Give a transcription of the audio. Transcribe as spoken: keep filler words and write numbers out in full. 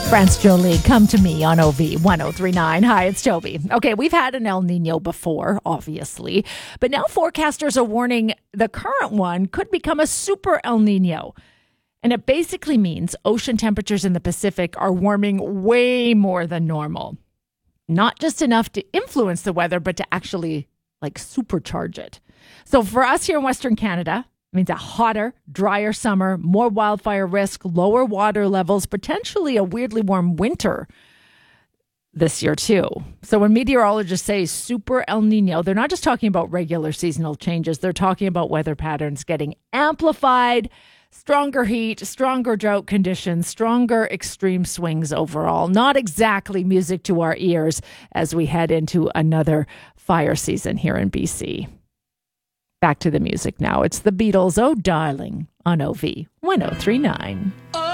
France Jolie, come to me on O V one oh three point nine. Hi, it's Toby. Okay, we've had an El Nino before, obviously, but now forecasters are warning the current one could become a super El Nino. And it basically means ocean temperatures in the Pacific are warming way more than normal. Not just enough to influence the weather, but to actually like supercharge it. So for us here in Western Canada, it means a hotter, drier summer, more wildfire risk, lower water levels, potentially a weirdly warm winter this year too. So when meteorologists say super El Nino, they're not just talking about regular seasonal changes. They're talking about weather patterns getting amplified, stronger heat, stronger drought conditions, stronger extreme swings overall. Not exactly music to our ears as we head into another fire season here in B C. Back to the music now. It's the Beatles, Oh Darling, on O V one oh three point nine.